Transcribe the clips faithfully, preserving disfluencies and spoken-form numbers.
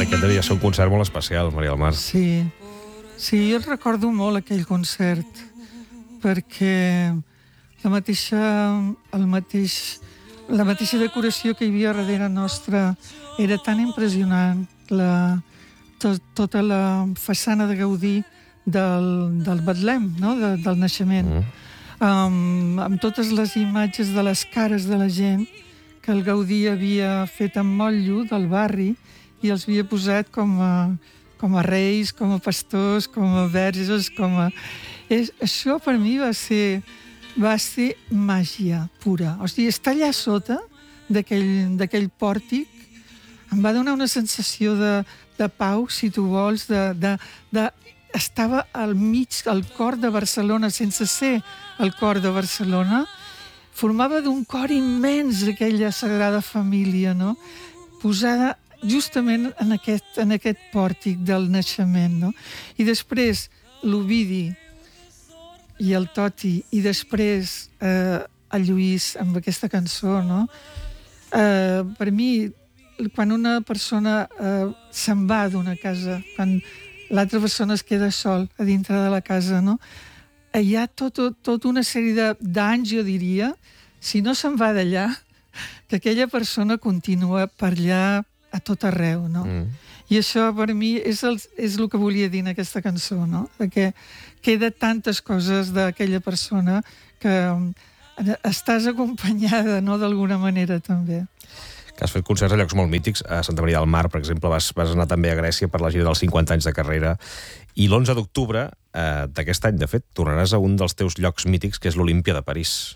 Aquest devia ser un concert molt especial, Maria del Mar. Sí, sí, jo recordo molt aquell concert, perquè la mateixa, el mateix, la mateixa decoració que hi havia darrere nostra era tan impressionant, la, to, tota la façana de Gaudí del, del Betlem, no? de, del naixement, mm. um, amb totes les imatges de les cares de la gent que el Gaudí havia fet amb motllo del barri i els havia posat com a, com a reis, com a pastors, com a verges, com a... És, això per mi va ser, va ser màgia pura. O sigui, estar allà sota d'aquell pòrtic em va donar una sensació de, de pau, si tu vols, de, de, de... estava al mig, al cor de Barcelona, sense ser el cor de Barcelona, formava d'un cor immens aquella Sagrada Família, no? Posada justament en aquest, en aquest pòrtic del naixement, no? I després l'Ovidi i el Toti, i després eh, el Lluís amb aquesta cançó, no? Eh, per mi, quan una persona eh, se'n va d'una casa, quan l'altra persona es queda sol a dintre de la casa, no? Hi ha tota tot una sèrie d'anys, jo diria, si no se'n va d'allà, que aquella persona continua per allà a tot arreu, no? Mm. I això per mi és el, és el que volia dir en aquesta cançó, no? Perquè queda tantes coses d'aquella persona que estàs acompanyada, no?, d'alguna manera també. Que has fet concerts a llocs molt mítics. A Santa Maria del Mar, per exemple, vas, vas anar també a Grècia per la gira dels cinquanta anys de carrera. I l'onze d'octubre eh, d'aquest any, de fet, tornaràs a un dels teus llocs mítics, que és l'Olímpia de París.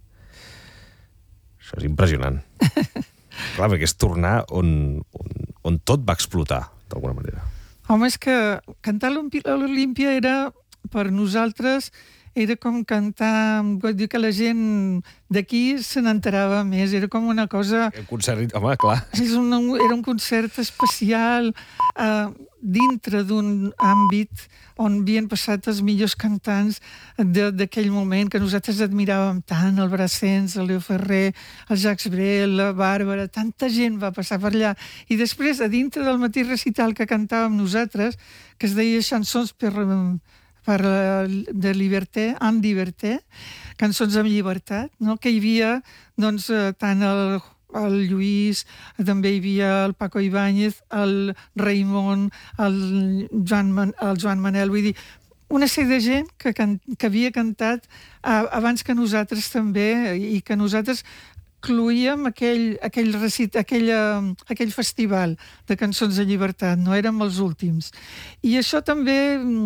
Això és impressionant. Clar, perquè és tornar on, on, on tot va explotar, d'alguna manera. Home, és que cantar a l'Olímpia era, per nosaltres, era com cantar, vull dir que la gent d'aquí se n'enterava més, era com una cosa... Un concert, home, clar. És un, era un concert especial eh, dintre d'un àmbit on havien passat els millors cantants d'aquell moment, que nosaltres admiràvem tant, el Brassens, el Leo Ferrer, el Jacques Brel, la Bàrbara, tanta gent va passar per allà. I després, a dintre del mateix recital que cantàvem nosaltres, que es deia Chansons per... per de Liberté, en Liberté, cançons amb llibertat, no? Que hi havia doncs, tant el, el Lluís, també hi havia el Paco Ibáñez, el Raimon, el Joan, el Joan Manel, vull dir, una sèrie de gent que, can, que havia cantat uh, abans que nosaltres també, i que nosaltres incloïem aquell, aquell, recit, aquell, aquell festival de cançons de llibertat, no érem els últims. I això també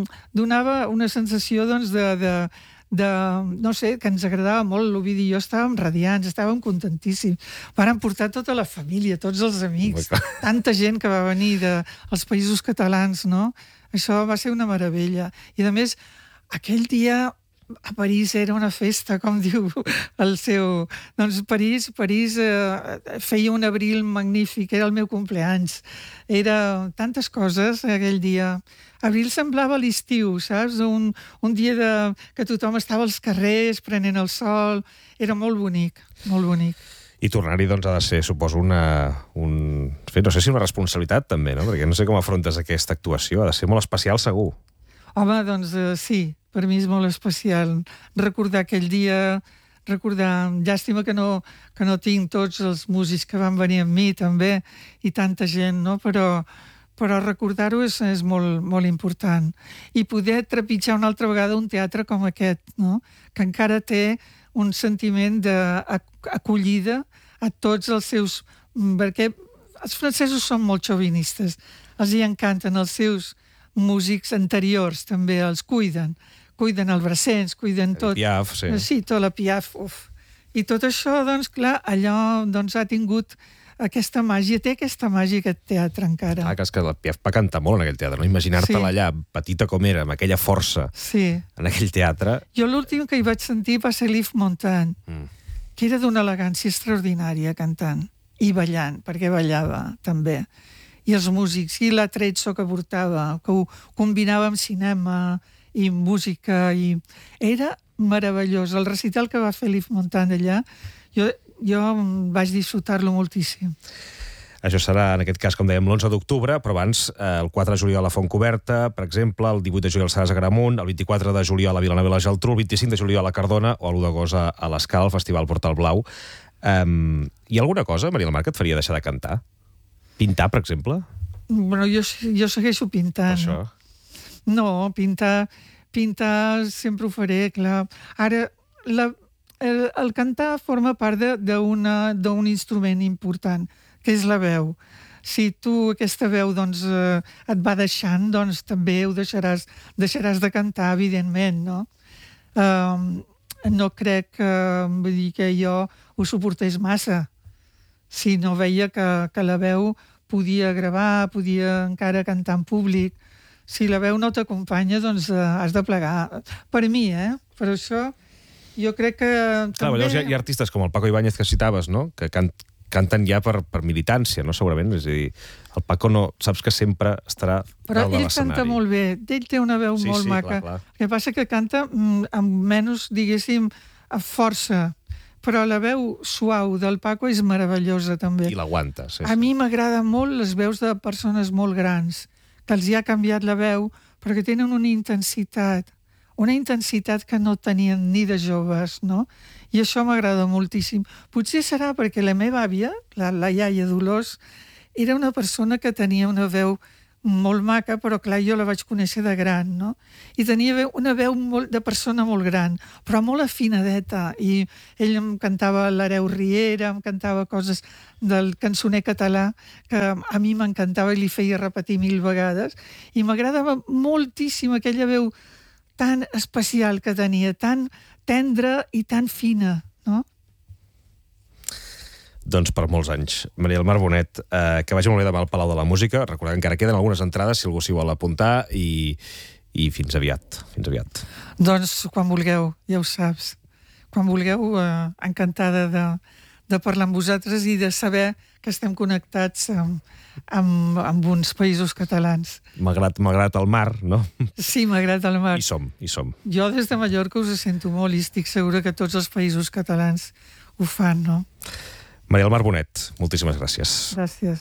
donava una sensació doncs, de, de, de, no sé, que ens agradava molt. L'Ovidi i jo estàvem radiants, estàvem contentíssims. Varen portar tota la família, tots els amics, tanta gent que va venir dels països catalans, no? Això va ser una meravella. I a més, aquell dia... a París era una festa, com diu el seu... Doncs París, París eh, feia un abril magnífic, era el meu compleanys. Era tantes coses aquell dia. Abril semblava l'estiu, saps? Un, un dia de, que tothom estava als carrers prenent el sol. Era molt bonic, molt bonic. I tornar-hi, doncs, ha de ser, suposo, una... Un... no sé si una responsabilitat, també, no? Perquè no sé com afrontes aquesta actuació. Ha de ser molt especial, segur. Home, doncs eh, sí, per mi és molt especial recordar aquell dia, recordar, llàstima que no, que no tinc tots els músics que van venir amb mi també, i tanta gent, no? Però, però recordar-ho és, és molt, molt important. I poder trepitjar una altra vegada un teatre com aquest, no? Que encara té un sentiment d'acollida a tots els seus... Perquè els francesos són molt xovinistes, els hi encanten els seus músics anteriors, també els cuiden. Cuiden el Brassens, cuiden tot. El Piaf, sí. Sí, tot la Piaf, uf. I tot això, doncs, clar, allò doncs, ha tingut aquesta màgia, té aquesta màgia aquest teatre encara. Ah, que és que la Piaf va cantar molt en aquell teatre, no? Imaginar-te-la sí. allà, petita com era, amb aquella força, sí. en aquell teatre. Jo l'últim que hi vaig sentir va ser Yves Montand, mm. que era d'una elegància extraordinària cantant i ballant, perquè ballava també. I els músics, i l'atrezzo que portava, que ho combinava amb cinema i música, i era meravellós. El recital que va fer l'Yves Montand allà, jo, jo vaig disfrutar-lo moltíssim. Això serà, en aquest cas, com dèiem, l'onze d'octubre, però abans, eh, el quatre de juliol a Fontcoberta, per exemple, el divuit de juliol seràs a Gramunt, el vint-i-quatre de juliol a Vilanova i la Geltrú, el vint-i-cinc de juliol a Cardona o l'u d'agost a, a l'Escala, al Festival Portal Blau. Um, hi ha alguna cosa, Maria del Mar, que et faria deixar de cantar? Pintar, per exemple? Bueno, jo, jo segueixo pintant. Això. No, pintar, pintar sempre ho faré, clar. Ara, la, el, el cantar forma part d'un instrument important, que és la veu. Si tu aquesta veu doncs, eh, et va deixant, doncs també ho deixaràs, deixaràs de cantar, evidentment, no? Um, no crec que, vull dir, que jo ho suportés massa. Si no veia que, que la veu podia gravar, podia encara cantar en públic. Si la veu no t'acompanya, doncs eh, has de plegar. Per mi, eh? Per això jo crec que... Clar, també... llavors hi ha, hi ha artistes com el Paco Ibáñez que citaves, no? Que can, canten ja per, per militància, no? Segurament. És a dir, el Paco no, saps que sempre estarà Però dalt de ell l'escenari. canta molt bé. Ell té una veu sí, molt sí, maca. Clar, clar. El que passa que canta mm, amb menys, diguéssim, força. Però la veu suau del Paco és meravellosa, també. I l'aguanta, sí, sí. A mi m'agraden molt les veus de persones molt grans, que els hi ha canviat la veu, perquè tenen una intensitat, una intensitat que no tenien ni de joves, no? I això m'agrada moltíssim. Potser serà perquè la meva àvia, la, la iaia Dolors, era una persona que tenia una veu molt maca, però clar, jo la vaig conèixer de gran, no? I tenia una veu molt, de persona molt gran, però molt afinadeta, i ell em cantava l'Hereu Riera, em cantava coses del cançoner català, que a mi m'encantava i li feia repetir mil vegades, i m'agradava moltíssim aquella veu tan especial que tenia, tan tendra i tan fina, no? Doncs per molts anys. Maria del Mar Bonet, eh, que vagi molt bé demà al Palau de la Música. Recordem que encara queden algunes entrades, si algú s'hi vol apuntar, i, i fins aviat. Fins aviat. Doncs quan vulgueu, ja ho saps. Quan vulgueu, eh, encantada de, de parlar amb vosaltres i de saber que estem connectats amb, amb, amb uns països catalans. Malgrat, malgrat el mar, no? Sí, m'agrada el mar. Hi som, hi som. Jo des de Mallorca us sento molt i estic segura que tots els països catalans ho fan, no? Maria del Mar Bonet, moltíssimes gràcies. Gràcies.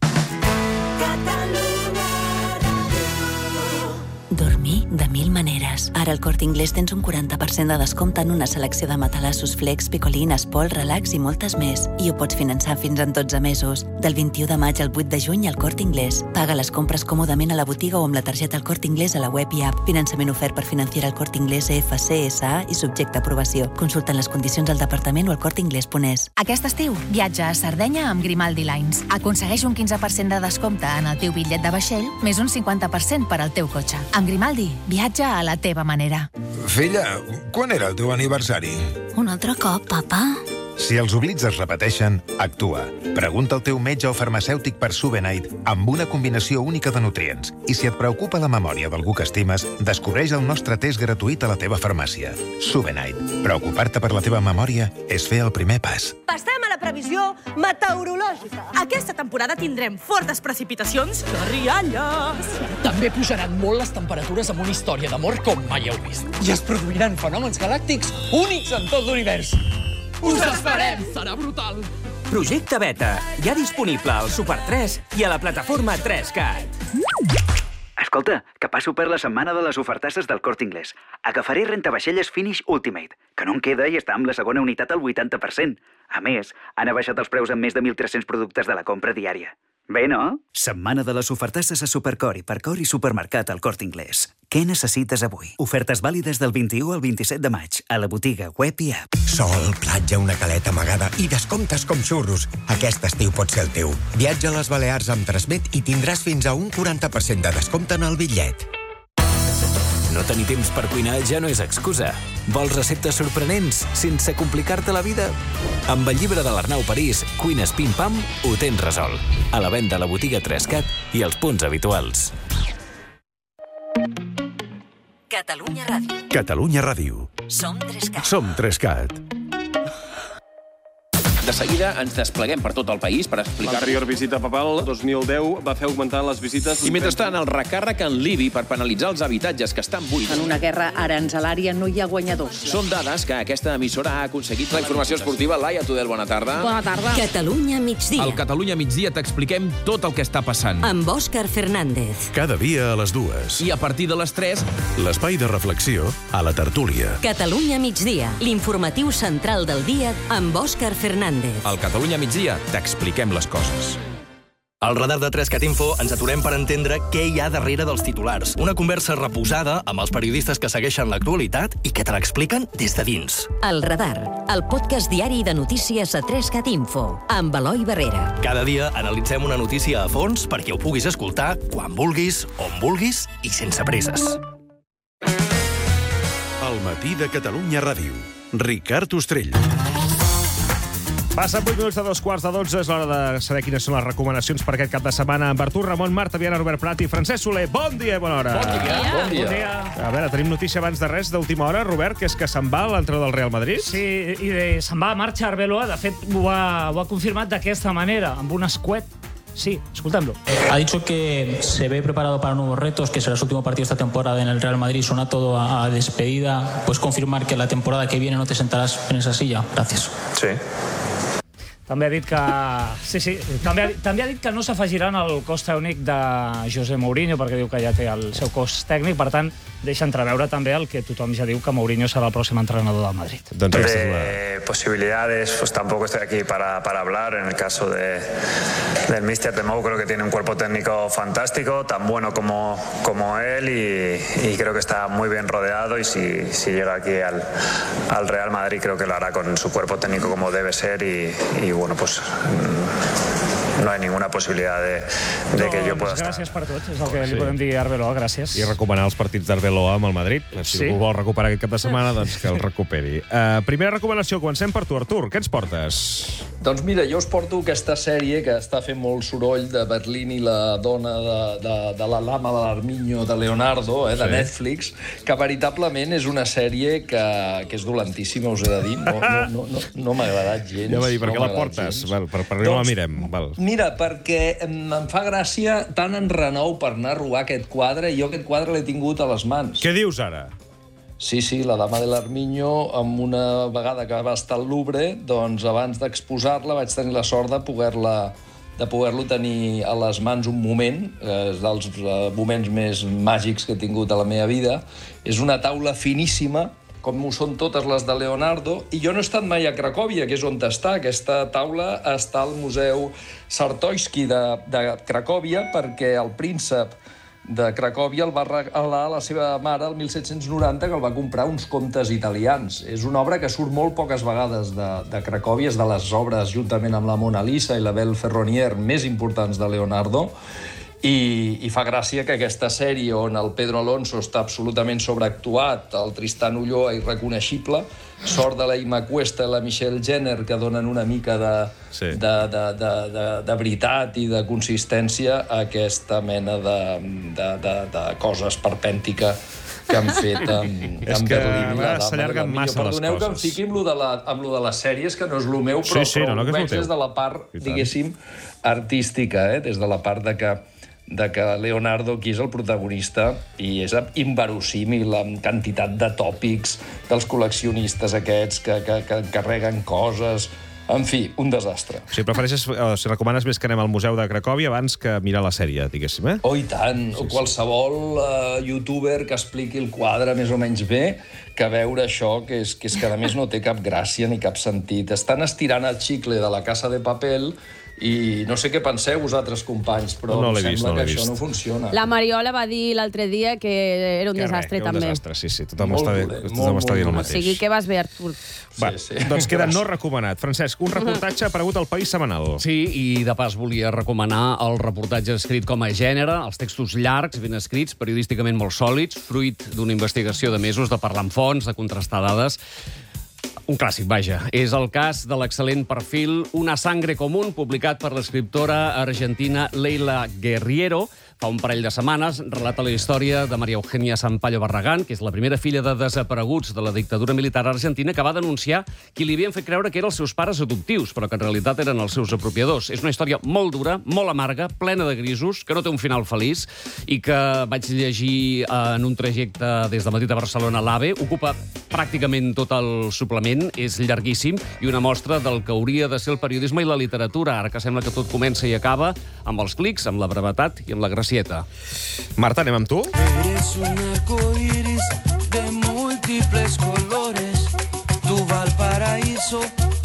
Dormir de mil maneres. Ara al Corte Inglés tens un quaranta per cent de descompte en una selecció de matalassos Flex, Picolín, Espol, Relax i moltes més. I ho pots finançar fins en dotze mesos. Del vint-i-u de maig al vuit de juny al Corte Inglés. Paga les compres còmodament a la botiga o amb la targeta al Corte Inglés a la web i app. Finançament ofert per Financiera al Corte Inglés F C S A i subjecte a aprovació. Consulten les condicions al departament o al corteinglés punt es. Aquest estiu, viatja a Sardenya amb Grimaldi Lines. Aconsegueix un quinze per cent de descompte en el teu bitllet de vaixell, més un cinquanta per cent per al teu cotxe. Amb Grimaldi, viatja a la teva manera. Filla, quan era el teu aniversari? Un altre cop, papa? Si els oblits es repeteixen, actua. Pregunta al teu metge o farmacèutic per Subenite amb una combinació única de nutrients. I si et preocupa la memòria d'algú que estimes, descobreix el nostre test gratuït a la teva farmàcia. Subenite. Preocupar-te per la teva memòria és fer el primer pas. Passem a la previsió meteorològica. Aquesta temporada tindrem fortes precipitacions de rialles. També pujaran molt les temperatures amb una història d'amor com mai heu vist. I es produiran fenòmens galàctics únics en tot l'univers. Us esperem! Serà brutal! Projecte Beta, ja disponible al Super tres i a la plataforma tres cat. Escolta, que passo per la setmana de les ofertasses del Corte Inglés. Agafaré rentavaixelles Finish Ultimate, que no en queda i està amb la segona unitat al vuitanta per cent. A més, han abaixat els preus en més de mil tres-cents productes de la compra diària. Bé, no? Setmana de les ofertasses a Supercor, Hipercor i Supermercat al Corte Inglés. Què necessites avui? Ofertes vàlides del vint-i-u al vint-i-set de maig a la botiga web i app. Sol, platja, una caleta amagada i descomptes com xurros. Aquest estiu pot ser el teu. Viatja a les Balears amb Transmet i tindràs fins a un quaranta per cent de descompte en el bitllet. No tenir temps per cuinar ja no és excusa. Vols receptes sorprenents sense complicar-te la vida? Amb el llibre de l'Arnau París, Cuines Pim Pam, ho tens resolt. A la venda a la botiga tres cat i als punts habituals. Catalunya Ràdio. Catalunya Ràdio. Som tres cat. Som tres cat. De seguida ens despleguem per tot el país per explicar... L'anterior visita papal, dos mil deu, va fer augmentar les visites... I mentrestant, el recàrrec en Libi per penalitzar els habitatges que estan buits. En una guerra aranzelària no hi ha guanyadors. Són dades que aquesta emissora ha aconseguit. La informació esportiva, Laia Tudel, bona tarda. Bona tarda. Catalunya migdia. Al Catalunya migdia t'expliquem tot el que està passant. Amb Òscar Fernández. Cada dia a les dues. I a partir de les tres... L'espai de reflexió a la tertúlia. Catalunya migdia, l'informatiu central del dia amb Òscar Fernández. Al Catalunya migdia t'expliquem les coses. Al radar de tres cat info ens aturem per entendre què hi ha darrere dels titulars. Una conversa reposada amb els periodistes que segueixen l'actualitat i que te l'expliquen des de dins. El radar, el podcast diari de notícies a tres cat info, amb Eloi Barrera. Cada dia analitzem una notícia a fons perquè ho puguis escoltar quan vulguis, on vulguis i sense presses. El matí de Catalunya Ràdio. Ricard Ostrell. Passen vuit minuts de dos quarts de dotze, és l'hora de saber quines són les recomanacions per aquest cap de setmana amb Artur Ramon, Marta Viana, Robert Prat i Francesc Soler. Bon dia i bona hora. Bon dia. Bon dia. Bon dia. A veure, tenim notícia abans de res d'última hora, Robert, que és que se'n va l'entrenador del Real Madrid. Sí, i de, se'n va a marxa Arbeloa. De fet, ho ha, ho ha confirmat d'aquesta manera, amb un escuet. Sí, escoltem-lo. Ha dicho que se ve preparado para nuevos retos, que será su último partido esta temporada en el Real Madrid. Suena todo a, a despedida. ¿Puedes confirmar que la temporada que viene no te sentarás en esa silla? Gracias. Sí. També ha dit que... Sí, sí. També ha, també ha dit que no s'afegiran al cos tècnic de José Mourinho, perquè diu que ja té el seu cos tècnic. Per tant, deixa entreveure també el que tothom ja diu, que Mourinho serà el pròxim entrenador del Madrid. Doncs de posibilidades, pues tampoco estoy aquí para, para hablar. En el caso de, del míster de Mou, creo que tiene un cuerpo técnico fantástico, tan bueno como, como él, y, y creo que está muy bien rodeado, y si, si llega aquí al, al Real Madrid, creo que lo hará con su cuerpo técnico como debe ser, y, y bueno, pues no hay ninguna posibilidad de, de no, que jo pueda estar. Gràcies per tot, és el que sí. li podem dir a Arbeloa, gràcies. I recomanar els partits d'Arbeloa amb el Madrid. Si sí. ho vol recuperar aquest cap de setmana, doncs que el recuperi. Uh, primera recomanació, comencem per tu, Artur. Què ens portes? Doncs mira, jo us porto aquesta sèrie que està fent molt soroll de Berlín i la dona de, de, de la lama de l'Arminyo de Leonardo, eh, de sí. Netflix, que veritablement és una sèrie que, que és dolentíssima, us he de dir. No, no, no, no, no m'ha agradat gens. Ja va dir, per no què la portes? Val, per per doncs, no la mirem. Val. Mira, perquè em fa gràcia tant en renou per anar a robar aquest quadre, i jo aquest quadre l'he tingut a les mans. Què dius ara? Sí, sí, la dama de l'Arminyo, amb una vegada que va estar al Louvre, doncs abans d'exposar-la vaig tenir la sort de poder-la de poder-lo tenir a les mans un moment, és dels moments més màgics que he tingut a la meva vida. És una taula finíssima, com ho són totes les de Leonardo, i jo no he estat mai a Cracòvia, que és on està. Aquesta taula està al Museu Czartoryski de, de Cracòvia, perquè el príncep de Cracòvia el va regalar a la seva mare el mil set-cents noranta, que el va comprar uns comtes italians. És una obra que surt molt poques vegades de, de Cracòvia, és de les obres, juntament amb la Mona Lisa i la Belle Ferronière, més importants de Leonardo. I, i fa gràcia que aquesta sèrie, on el Pedro Alonso està absolutament sobreactuat, el Tristan Ulloa irreconeixible, sort de la Ima Cuesta i la Michelle Jenner, que donen una mica de, sí. de, de, de, de, de veritat i de consistència a aquesta mena de, de, de, de cosa esperpèntica que han fet amb, amb Berlín i la dama de l'Arminyo. Perdoneu que em fiqui amb lo, de la, amb lo de les sèries, que no és lo meu, però, sí, sí, però no, no, ho veig des de la part, diguéssim, artística, eh? Des de la part de que de que Leonardo aquí és el protagonista, i és inverosímil amb quantitat de tòpics dels col·leccionistes aquests que, que, que encarreguen coses. En fi, un desastre. Si prefereixes, si recomanes més que anem al Museu de Cracòvia abans que mirar la sèrie, diguéssim, eh? Oh, i tant. Sí, sí. Qualsevol uh, youtuber que expliqui el quadre més o menys bé, que veure això, que és, que és que a més no té cap gràcia ni cap sentit. Estan estirant el xicle de la Casa de Papel, i no sé què penseu vosaltres, companys, però no, no em sembla vist, no que vist. això no funciona. La Mariola va dir l'altre dia que era un que desastre, res, també. Un desastre, sí, sí. Tothom molt està, dolent, tothom està dient el mateix. O sigui, què vas bé, Artur? Va, sí, sí. Doncs queda no recomanat. Francesc, un reportatge aparegut al País Setmanal. Sí, i de pas volia recomanar el reportatge escrit com a gènere, els textos llargs, ben escrits, periodísticament molt sòlids, fruit d'una investigació de mesos, de parlar amb fonts, de contrastar dades. Un clàssic, vaja. És el cas de l'excel·lent perfil Una sangre común, publicat per l'escriptora argentina Leila Guerriero. Fa un parell de setmanes relata la història de María Eugenia Sampaio Barragán, que és la primera filla de desapareguts de la dictadura militar argentina, que va denunciar qui li havien fet creure que eren els seus pares adoptius, però que en realitat eren els seus apropiadors. És una història molt dura, molt amarga, plena de grisos, que no té un final feliç, i que vaig llegir en un trajecte des de Madrid a Barcelona a l'AVE. Ocupa pràcticament tot el suplement, és llarguíssim, i una mostra del que hauria de ser el periodisme i la literatura, ara que sembla que tot comença i acaba amb els clics, amb la brevetat i amb la gracieta. Marta, anem amb tu? Eres un arcoíris de múltiples colores, tu Valparaíso,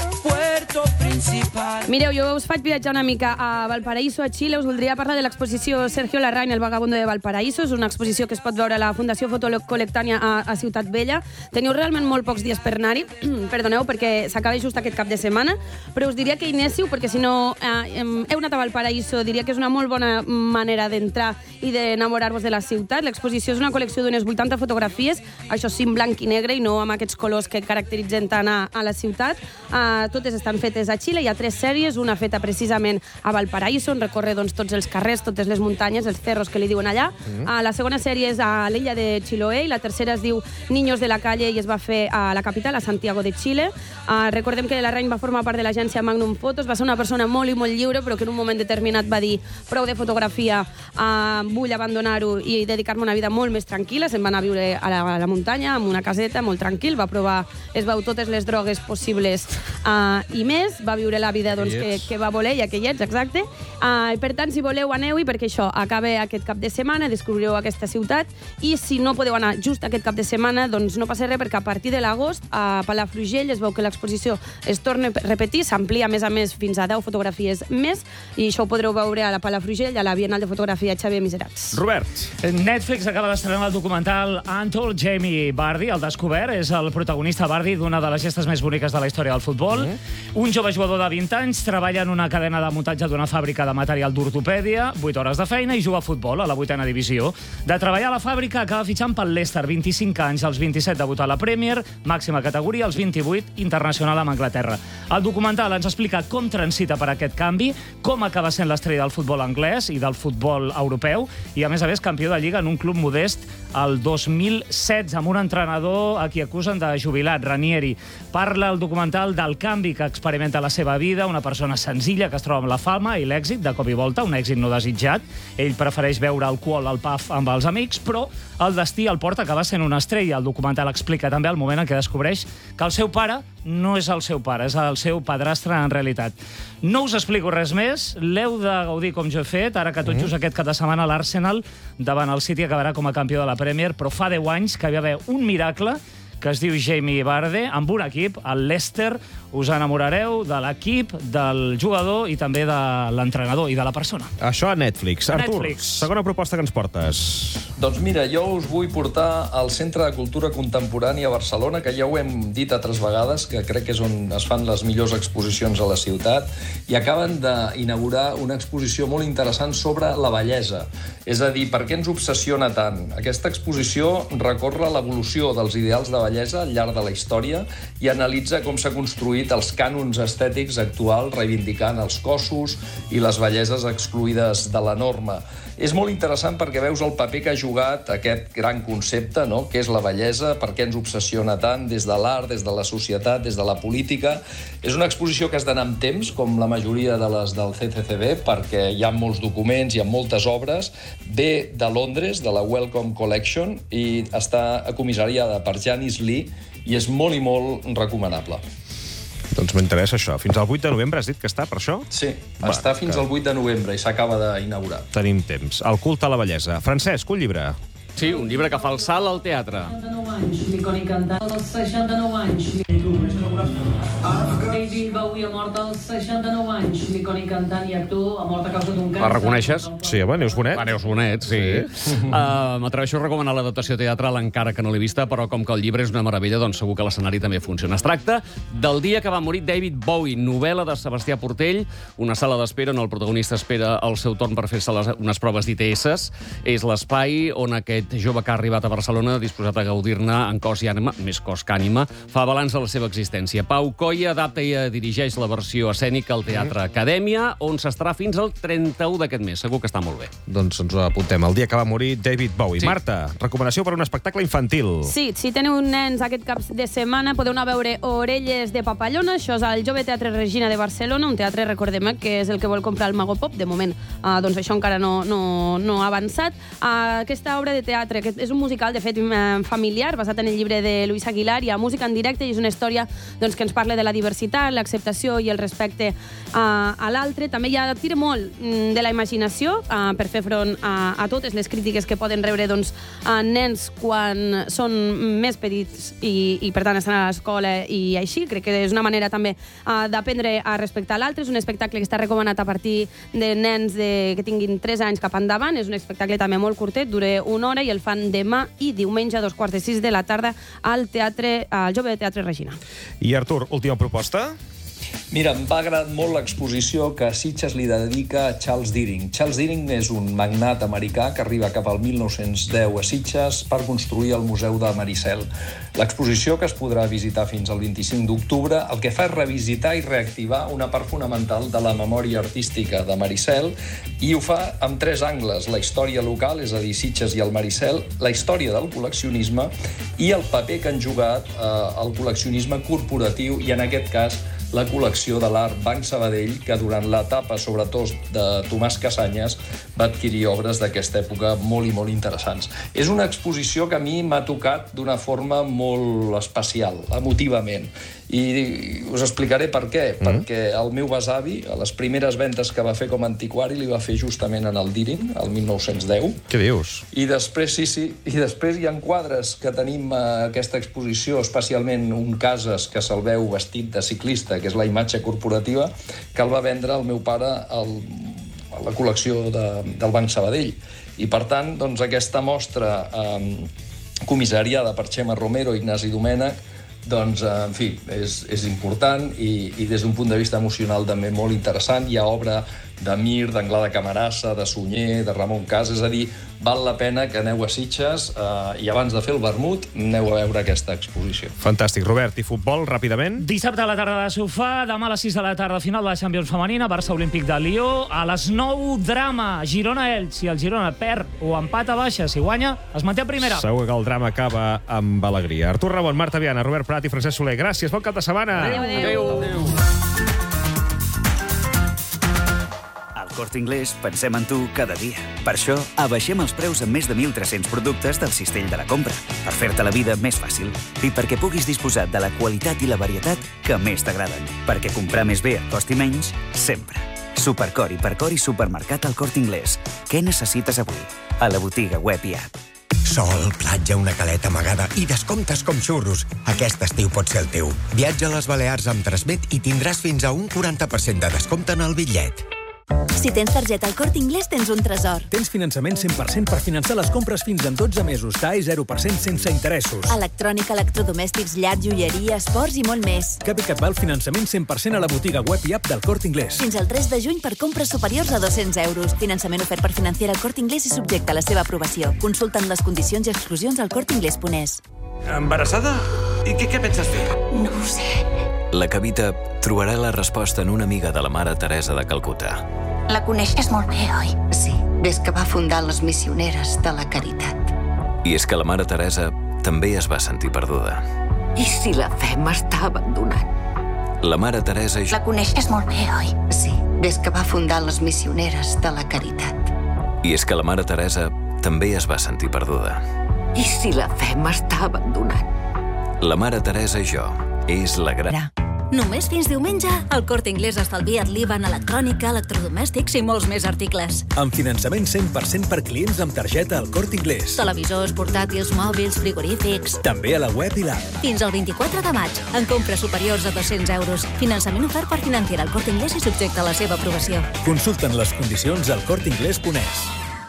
puerto principal. Mireu, jo us faig viatjar una mica a Valparaíso, a Xile. Us voldria parlar de l'exposició Sergio Larraín, el vagabundo de Valparaíso. És una exposició que es pot veure a la Fundació Fotocolectània a, a Ciutat Vella. Teniu realment molt pocs dies per anar-hi, perdoneu, perquè s'acaba just aquest cap de setmana, però us diria que hi anéssiu, perquè si no eh, heu anat a Valparaíso, diria que és una molt bona manera d'entrar i d'enamorar-vos de la ciutat. L'exposició és una col·lecció d'unes vuitanta fotografies, això sí, en blanc i negre, i no amb aquests colors que caracteritzen tant a, a la ciutat. Uh, totes estan fetes a Xile. Hi ha tres sèries, una feta precisament a Valparaíso, on recorre doncs, tots els carrers, totes les muntanyes, els cerros que li diuen allà. Mm. Uh, la segona sèrie és a l'illa de Chiloé, i la tercera es diu Niños de la calle, i es va fer a la capital, a Santiago de Chile. Uh, recordem que Larraín va formar part de l'agència Magnum Photos, va ser una persona molt i molt lliure, però que en un moment determinat va dir prou de fotografia, uh, vull abandonar-ho i dedicar-me a una vida molt més tranquil·la. Se'n va anar a viure a la, a la muntanya, amb una caseta, molt tranquil, va provar, es veu totes les drogues possibles uh, i més, va viure la vida doncs, que, que va voler, ja que hi ets, exacte. Uh, per tant, si voleu, aneu-hi, perquè això acaba aquest cap de setmana, descobrireu aquesta ciutat, i si no podeu anar just aquest cap de setmana, doncs no passa res, perquè a partir de l'agost a Palafrugell es veu que l'exposició es torna a repetir, s'amplia a més a més fins a deu fotografies més, i això ho podreu veure a la Palafrugell, a la Bienal de Fotografia Xavier Miserats. Robert. Netflix acaba d'estrenar el documental Untold. Jamie Vardy, el descobert, és el protagonista Vardy d'una de les gestes més boniques de la història del futbol. Mm. Un jove jugador de vint anys treballa en una cadena de muntatge d'una fàbrica de material d'ortopèdia, vuit hores de feina i juga a futbol a la vuitena divisió. De treballar a la fàbrica acaba fitxant pel Leicester, vint-i-cinc anys, als vint-i-set debutar a la Premier, màxima categoria, als vint-i-vuit internacional amb Anglaterra. El documental ens explica com transita per aquest canvi, com acaba sent l'estrella del futbol anglès i del futbol europeu, i a més a més campió de Lliga en un club modest el dos mil setze, amb un entrenador a qui acusen de jubilat, Ranieri. Parla el documental del canvi que experimenta la seva vida, una persona senzilla que es troba amb la fama i l'èxit de cop i volta, un èxit no desitjat. Ell prefereix beure alcohol al pub amb els amics, però el destí el porta a acabar sent una estrella. El documental explica també el moment en què descobreix que el seu pare no és el seu pare, és el seu padrastre en realitat. No us explico res més, l'heu de gaudir com jo he fet, ara que tot just aquest cap de setmana l'Arsenal davant el City acabarà com a campió de la Premier, però fa deu anys que hi va haver un miracle que es diu Jamie Vardy, amb un equip, el Leicester. Us enamorareu de l'equip, del jugador i també de l'entrenador i de la persona. Això a Netflix. A Artur, Netflix. segona proposta que ens portes. Doncs mira, jo us vull portar al Centre de Cultura Contemporània a Barcelona, que ja ho hem dit altres vegades, que crec que és on es fan les millors exposicions a la ciutat, i acaben d'inaugurar una exposició molt interessant sobre la bellesa. És a dir, per què ens obsessiona tant? Aquesta exposició recorre l'evolució dels ideals de bellesa al llarg de la història i analitza com s'ha construït els cànons estètics actuals, reivindicant els cossos i les belleses excluïdes de la norma. És molt interessant perquè veus el paper que ha jugat aquest gran concepte, no?, que és la bellesa, per què ens obsessiona tant des de l'art, des de la societat, des de la política. És una exposició que has d'anar amb temps, com la majoria de les del C C C B, perquè hi ha molts documents, hi ha moltes obres. Ve de Londres, de la Wellcome Collection, i està comissariada per Janice Lee, i és molt i molt recomanable. Doncs m'interessa això. Fins al vuit de novembre has dit que està, per això? Sí, Va, està fins que... al vuit de novembre i s'acaba d'inaugurar. Tenim temps. El culte a la bellesa. Francesc, un llibre. Sí, un llibre que fa el salt al teatre. seixanta-nou anys, l'icònic cantant als seixanta-nou anys. David Bowie ha mort als seixanta-nou anys, l'icònic cantant i actor ha mort a causa d'un càncer. La reconeixes? Sí, home, Neus Bonet. La Neus Bonet, sí. sí. uh, M'atreveixo a recomanar l'adaptació teatral, encara que no l'he vista, però com que el llibre és una meravella, doncs segur que l'escenari també funciona. Es tracta del dia que va morir David Bowie, novel·la de Sebastià Portell, una sala d'espera on el protagonista espera el seu torn per fer-se unes proves d'I T S. És l'espai on aquest jove que ha arribat a Barcelona, disposat a gaudir-ne catalana en cos i ànima, més cos que ànima, fa balanç de la seva existència. Pau Coia adapta i dirigeix la versió escènica al Teatre Acadèmia, on s'estarà fins al trenta-u d'aquest mes. Segur que està molt bé. Doncs ens ho apuntem. El dia que va morir David Bowie. Sí. Marta, recomanació per un espectacle infantil. Sí, si teniu nens aquest cap de setmana, podeu anar a veure Orelles de Papallona. Això és al Jove Teatre Regina de Barcelona, un teatre, recordem, que és el que vol comprar el Mago Pop. De moment, uh, doncs això encara no, no, no ha avançat. Uh, aquesta obra de teatre, que és un musical, de fet, familiar, basat en el llibre de Luis Aguilar, hi ha música en directe i és una història doncs, que ens parla de la diversitat, l'acceptació i el respecte uh, a l'altre. També hi ha, tira molt de la imaginació uh, per fer front a, a totes les crítiques que poden rebre doncs, a nens quan són més petits i, i per tant estan a l'escola i així. Crec que és una manera també uh, d'aprendre a respectar l'altre. És un espectacle que està recomanat a partir de nens de, que tinguin tres anys cap endavant. És un espectacle també molt curtet, dura una hora i el fan demà i diumenge a dos quarts de sis de la tarda al teatre, al Jove Teatre Regina. I Artur, última proposta? Mira, em va agradar molt l'exposició que Sitges li dedica a Charles Deering. Charles Deering és un magnat americà que arriba cap al mil nou-cents deu a Sitges per construir el Museu de Maricel. L'exposició, que es podrà visitar fins al vint-i-cinc d'octubre, el que fa és revisitar i reactivar una part fonamental de la memòria artística de Maricel i ho fa amb tres angles: la història local, és a dir, Sitges i el Maricel, la història del col·leccionisme i el paper que han jugat eh, el col·leccionisme corporatiu i, en aquest cas, la col·lecció de l'art Banc Sabadell, que durant l'etapa, sobretot, de Tomàs Casanyes, va adquirir obres d'aquesta època molt i molt interessants. És una exposició que a mi m'ha tocat d'una forma molt especial, emotivament. I us explicaré per què. Mm. Perquè el meu besavi, a les primeres ventes que va fer com a antiquari, li va fer justament en el Deering, el mil nou-cents deu. Què dius? I després, sí, sí, i després hi ha quadres que tenim a aquesta exposició, especialment un Casas que se'l veu vestit de ciclista, que és la imatge corporativa, que el va vendre el meu pare al, a la col·lecció de, del Banc Sabadell. I, per tant, doncs, aquesta mostra eh, comissariada per Xema Romero i Ignasi Domènech, doncs, en fi, és, és important i, i des d'un punt de vista emocional també molt interessant. Hi ha obra de Mir, d'Anglada Camarassa, de Sunyer, de Ramon Casas, és a dir, val la pena que aneu a Sitges eh, i abans de fer el vermut aneu a veure aquesta exposició. Fantàstic. Robert, i futbol, ràpidament? Dissabte a la tarda de sofà, demà a les sis de la tarda, final de la Champions femenina, Barça Olímpic de Lió, a les nou, drama, Girona-Elx. Si el Girona perd o empata baixa, si guanya, es manté a primera. Segur que el drama acaba amb alegria. Artur Ramon, Marta Viana, Robert Prat i Francesc Soler, gràcies, bon cap de setmana. Adéu, adéu. adéu. Corte Inglés pensem en tu cada dia. Per això, abaixem els preus en més de mil tres-cents productes del cistell de la compra, per fer-te la vida més fàcil i perquè puguis disposar de la qualitat i la varietat que més t'agraden. Perquè comprar més bé et costi menys, sempre. Supercor, Hipercor i Supermercat al Corte Inglés. Què necessites avui? A la botiga web i app. Sol, platja, una caleta amagada i descomptes com xurros. Aquest estiu pot ser el teu. Viatja a les Balears amb Transmet i tindràs fins a un quaranta per cent de descompte en el bitllet. Si tens targeta al Corte Inglés, tens un tresor. Tens finançament cent per cent per finançar les compres fins en dotze mesos. T A E zero per cent sense interessos. Electrònica, electrodomèstics, llar, joieria, esports i molt més. Cap i cap val finançament cent per cent a la botiga web i app del Corte Inglés. Fins al tres de juny per compres superiors a dos-cents euros. Finançament ofert per Financiera al Corte Inglés i subjecte a la seva aprovació. Consulta'n les condicions i exclusions al corte inglés punt es. Embarassada? I què, què penses fer? No ho sé. La Cavita trobarà la resposta en una amiga de la Mare Teresa de Calcuta. La coneixes molt bé, oi? Sí, des que va fundar les Missioneres de la Caritat. I és que la Mare Teresa també es va sentir perduda. I si la fe m'està abandonant? La Mare Teresa... La coneixes molt bé, oi? Sí, des que va fundar les Missioneres de la Caritat. I és que la Mare Teresa també es va sentir perduda. I si la fe m'està abandonant? La Mare Teresa i jo és la gran... Només fins diumenge, el Corte Inglés estalvia't l'I V A en electrònica, electrodomèstics i molts més articles. Amb finançament cent per cent per clients amb targeta al Corte Inglés. Televisors, portàtils, mòbils, frigorífics... També a la web i l'app. Fins al vint-i-quatre de maig, en compres superiors a dos-cents euros. Finançament ofert per Financiera al Corte Inglés i subjecte a la seva aprovació. Consulta'n les condicions al corte inglés punt es.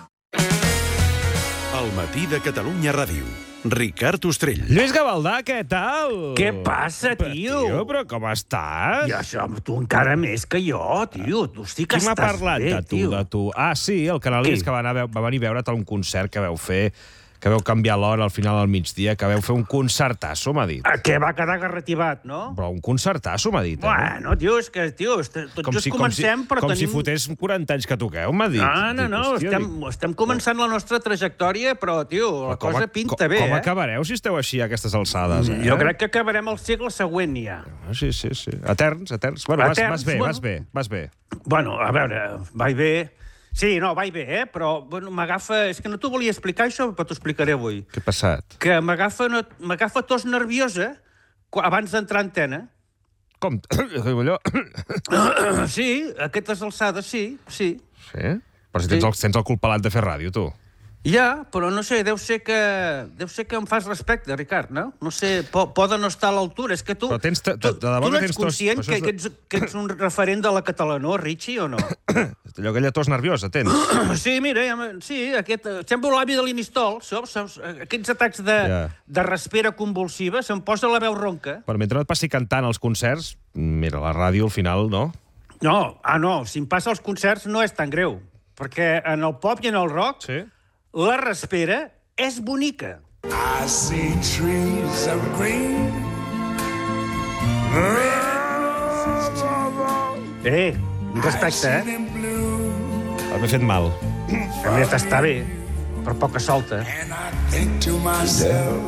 El matí de Catalunya Ràdio. Ricard Ostrell. Lluís Gavaldà, què tal? Què passa, tio? Tio, però com estàs? I això, tu encara més que jo, tio. Tu sí que Qui m'ha estàs parlat bé, de tu, tio. de tu? Ah, sí, el Canalís, que va, anar a veu, va venir a veure't a un concert que vau fer que veu canviar l'hora al final al migdia, que veu fer un concertasso, m'ha dit. Que va quedar garrativat, no? Però un concertasso, m'ha dit. Eh? Bueno, tio, és que, tio, tot just si, comencem, com si, però com tenim... si fotés quaranta anys que toqueu, m'ha dit. No, no, no, Dic, estem, dic... estem començant la nostra trajectòria, però, tio, la com cosa a, pinta com, bé, com eh? acabareu si esteu així a aquestes alçades, eh? Jo crec que acabarem el segle següent, ja. Sí, sí, sí. Eterns, eterns. Bueno, vas, Eterns, vas bé, bueno. vas bé, vas bé. Bueno, a veure, vaig bé... Sí, no, vaig bé, eh? Però bueno, m'agafa... És que no t'ho volia explicar, això, però t'ho explicaré avui. Què ha passat? Que m'agafa no... m'agafa tos nerviosa abans d'entrar a antena. Com? Allò... Sí, a aquestes alçades, sí, sí. Sí? Però si tens, sí. el, tens el cul pelat de fer ràdio, tu. Ja, però no sé, deu ser que deu ser que em fas respecte, Ricard, no? No sé, po poden no estar a l'altura. És que tu, però tens, tu, de, de debò tu no que ets tens conscient tos... que, que, ets, que ets un referent de la catalanó, Richie, o no? Allò, aquella tos nerviosa, tens? Sí, mira, ja, sí, aquest... Sembla l'avi de l'Imistol, saps? saps? Aquests atacs de, ja. de respira convulsiva, se'm posa la veu ronca. Però mentre no et passi cantant als concerts, mira, la ràdio al final, no? No, ah, no, si em passa als concerts no és tan greu, perquè en el pop i en el rock... Sí. La respera és bonica. I see trees of green. Eh, un respecte, eh? M'he fet mal. A mi t'està bé, per poca solta. And I think to myself,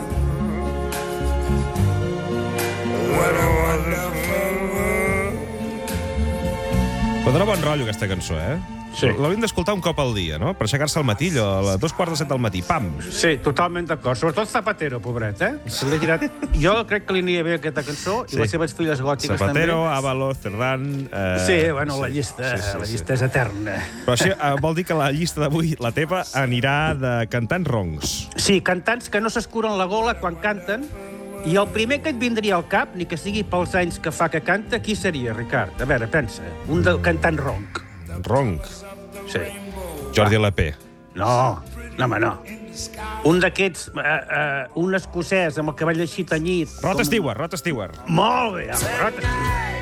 what a wonderful world. Però dona bon rotllo, aquesta cançó, eh? Sí. L'hauríem d'escoltar un cop al dia, no? Per aixecar-se al matí, allò, a les dos quarts de set del matí, pam! Sí, totalment d'acord. Sobretot Zapatero, pobret, eh? Se l'he girat... Jo crec que li aniria bé aquesta cançó, sí. I les seves filles gòtiques Zapatero, també. Ávalo, Cerdán... Eh... Sí, bueno, la llista, sí, sí, la llista sí. És eterna. Però això eh, vol dir que la llista d'avui, la teva, anirà de cantants roncs. Sí, cantants que no s'escuren la gola quan canten, i el primer que et vindria al cap, ni que sigui pels anys que fa que canta, qui seria, Ricard? A veure, pensa, un de cantant ronc. Ronc? Sí. Jordi L P. No, no, home, no. Un d'aquests, uh, uh, un escocès amb el cavall així tenyit... Rod Stewart, Rod Stewart. Molt bé, home, Rod Stewart.